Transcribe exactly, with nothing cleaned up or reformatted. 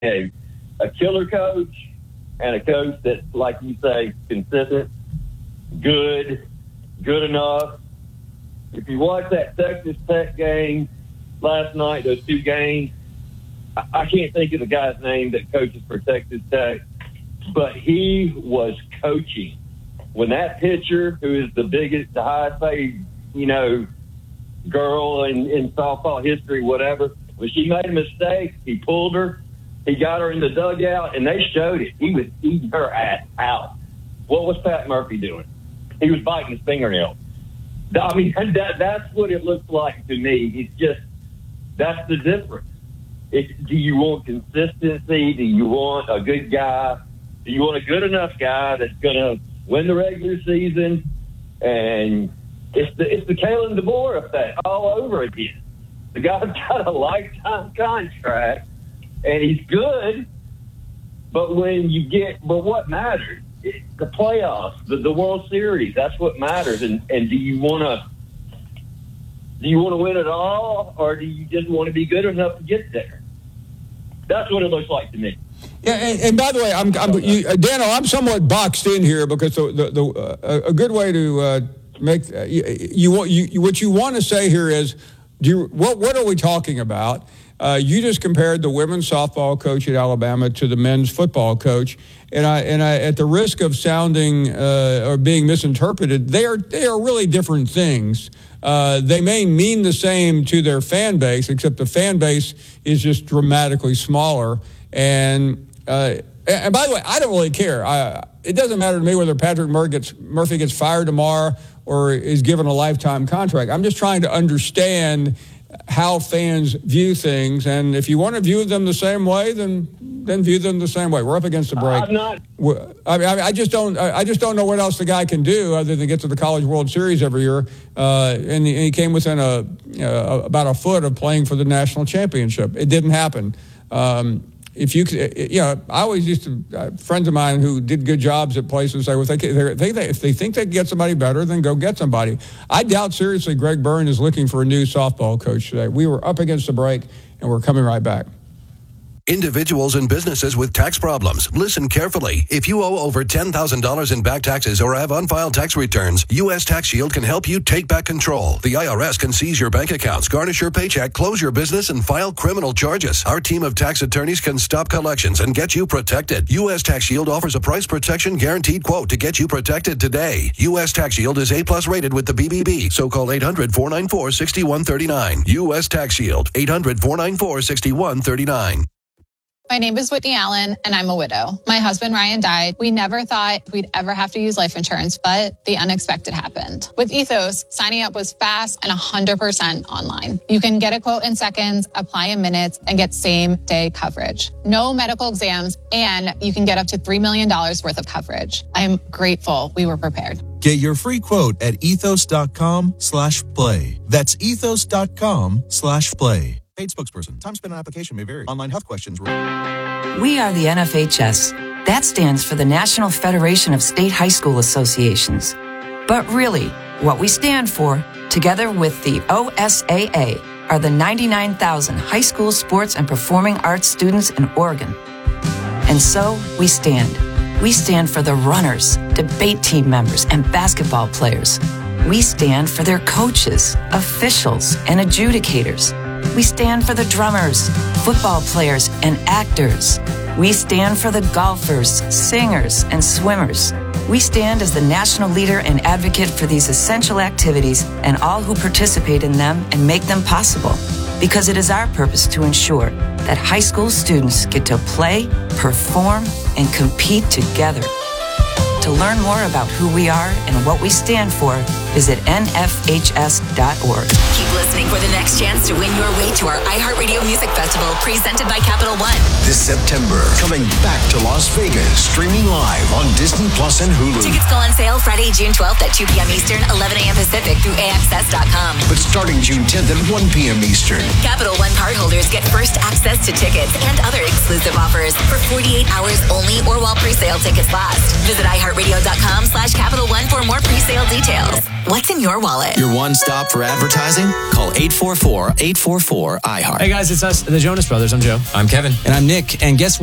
a, a killer coach and a coach that's, like you say, consistent, good, good enough. If you watch that Texas Tech game last night, those two games, I, I can't think of the guy's name that coaches for Texas Tech, but he was coaching. When that pitcher, who is the biggest, the highest paid, you know, girl in, in softball history, whatever, when she made a mistake, he pulled her, he got her in the dugout, and they showed it. He was eating her ass out. What was Pat Murphy doing? He was biting his fingernail. I mean, that, that's what it looks like to me. It's just, that's the difference. It, do you want consistency? Do you want a good guy? Do you want a good enough guy that's going to win the regular season? And it's the it's the Kalen DeBoer effect all over again. The guy's got a lifetime contract, and he's good. But when you get, but what matters? It's the playoffs, the, the World Series. That's what matters. And and do you want to do you want to win it all, or do you just want to be good enough to get there? That's what it looks like to me. Yeah, and, and by the way, I'm, I'm you, uh, Daniel, I'm somewhat boxed in here because the the, the uh, a good way to uh, make uh, you, you want you what you want to say here is, do you, what what are we talking about? Uh, you just compared the women's softball coach at Alabama to the men's football coach, and I and I at the risk of sounding uh, or being misinterpreted, they are they are really different things. Uh, they may mean the same to their fan base, except the fan base is just dramatically smaller. And uh, and by the way, I don't really care. I, it doesn't matter to me whether Patrick Murphy gets, Murphy gets fired tomorrow or is given a lifetime contract. I'm just trying to understand how fans view things, and if you want to view them the same way, then then view them the same way. We're up against the break. I'm not. I mean, I just don't. I just don't know what else the guy can do other than get to the College World Series every year. Uh, and he came within a uh, about a foot of playing for the national championship. It didn't happen. Um, If you, you know, I always used to, uh, friends of mine who did good jobs at places say, well, if they, they, they, if they think they can get somebody better, then go get somebody. I doubt seriously Greg Byrne is looking for a new softball coach today. We were up against the break, and we're coming right back. Individuals and businesses with tax problems, listen carefully. If you owe over ten thousand dollars in back taxes or have unfiled tax returns, U S Tax Shield can help you take back control. The I R S can seize your bank accounts, garnish your paycheck, close your business, and file criminal charges. Our team of tax attorneys can stop collections and get you protected. U S Tax Shield offers a price protection guaranteed quote to get you protected today. U S Tax Shield is A-plus rated with the B B B, so call eight hundred, four nine four, six one three nine. U S Tax Shield, eight hundred, four nine four, six one three nine. My name is Whitney Allen, and I'm a widow. My husband, Ryan, died. We never thought we'd ever have to use life insurance, but the unexpected happened. With Ethos, signing up was fast and one hundred percent online. You can get a quote in seconds, apply in minutes, and get same-day coverage. No medical exams, and you can get up to three million dollars worth of coverage. I'm grateful we were prepared. Get your free quote at ethos.com slash play. That's ethos.com slash play. Paid spokesperson. Time spent on application may vary. Online health questions. We are the N F H S. That stands for the National Federation of State High School Associations. But really, what we stand for, together with the O S A A, are the ninety-nine thousand high school sports and performing arts students in Oregon. And so, we stand. We stand for the runners, debate team members, and basketball players. We stand for their coaches, officials, and adjudicators. We stand for the drummers, football players, and actors. We stand for the golfers, singers, and swimmers. We stand as the national leader and advocate for these essential activities and all who participate in them and make them possible. Because it is our purpose to ensure that high school students get to play, perform, and compete together. To learn more about who we are and what we stand for, visit N F H S dot org. Keep listening for the next chance to win your way to our iHeartRadio Music Festival presented by Capital One. This September, coming back to Las Vegas, streaming live on Disney Plus and Hulu. Tickets go on sale Friday, June twelfth at two p.m. Eastern, eleven a.m. Pacific through A X S dot com. But starting June tenth at one p.m. Eastern. Capital One cardholders get first access to tickets and other exclusive offers for forty-eight hours only or while pre-sale tickets last. Visit iHeartRadio iHeartRadio.com slash Capital One for more pre-sale details. What's in your wallet? Your one stop for advertising? Call eight four four, eight four four, I heart. Hey guys, it's us, the Jonas Brothers. I'm Joe. I'm Kevin. And I'm Nick. And guess what?